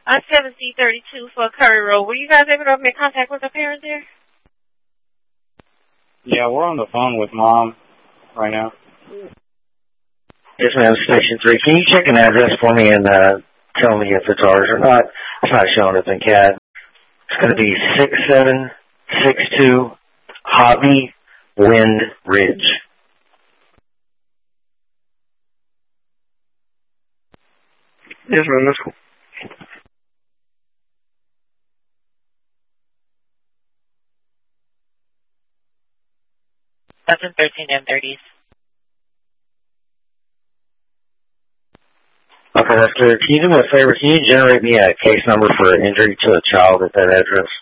7C32 for Curry Road. Were you guys able to make contact with the parent there? Yeah, we're on the phone with Mom right now. Yes, ma'am, Station 3. Can you check an address for me and tell me if it's ours or not? It's not showing up in CAD. It's going to be 6762 Hobby Wind Ridge. Yes, ma'am, that's cool. That's in 13 M30s. Okay, that's clear. Can you do me a favor? Can you generate me a case number for an injury to a child at that address?